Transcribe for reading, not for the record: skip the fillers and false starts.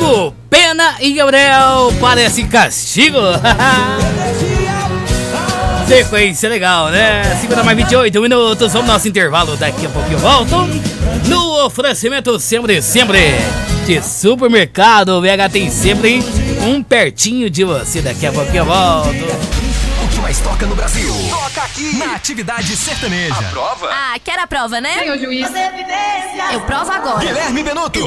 Hugo, Pena e Gabriel, parece castigo. Sequência legal, né? 5h mais 28 minutos, vamos no nosso intervalo, daqui a pouquinho eu volto. No oferecimento sempre de supermercado VH, tem sempre um pertinho de você, daqui a pouquinho eu volto. O que mais toca no Brasil? Toca aqui, na Atividade Sertaneja. A prova? Ah, quer a prova, né? Senhor juiz. Eu provo agora. Guilherme Benuto.